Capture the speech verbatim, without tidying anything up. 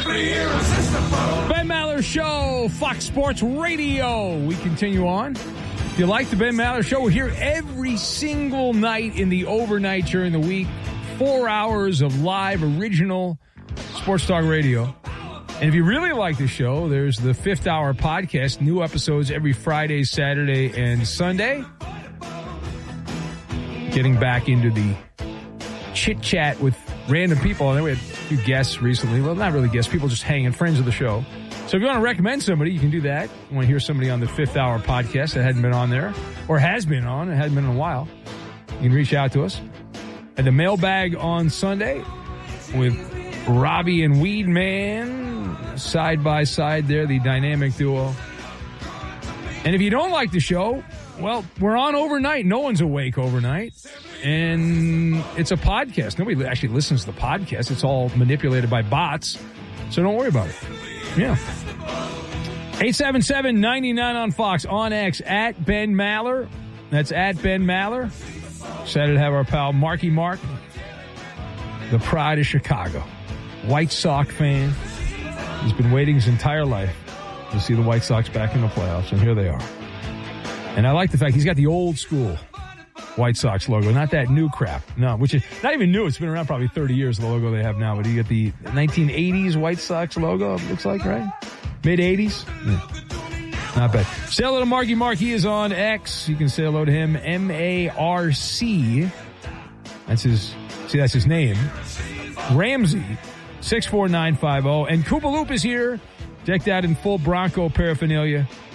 Ben Maller Show, Fox Sports Radio. We continue on. If you like the Ben Maller Show, we're here every single night in the overnight during the week. Four hours of live, original sports talk radio. And if you really like the show, there's the Fifth Hour podcast. New episodes every Friday, Saturday, and Sunday. Getting back into the chit-chat with random people. And then we had a few guests recently. Well, not really guests. People just hanging, friends of the show. So if you want to recommend somebody, you can do that. You want to hear somebody on the Fifth Hour podcast that hadn't been on there or has been on, it hadn't been in a while, you can reach out to us. At the mailbag on Sunday with Robbie and Weedman, side by side there, the dynamic duo. And if you don't like the show, well, we're on overnight. No one's awake overnight. And it's a podcast. Nobody actually listens to the podcast. It's all manipulated by bots. So don't worry about it. Yeah. eight seven seven, nine nine on Fox, on X, at Ben Maller. That's at Ben Maller. Excited to have our pal Marky Mark, the pride of Chicago. White Sox fan. He's been waiting his entire life to see the White Sox back in the playoffs, and here they are. And I like the fact he's got the old school White Sox logo, not that new crap. No, which is not even new. It's been around probably thirty years, the logo they have now. But you get the nineteen eighties White Sox logo, it looks like, right? mid-eighties? Yeah. Not bad. Say hello to Marky Mark. He is on X. You can say hello to him. M A R C. That's his, see, that's his name. Ramsey, six four nine five zero. And Koopa Loop is here, decked out in full Bronco paraphernalia.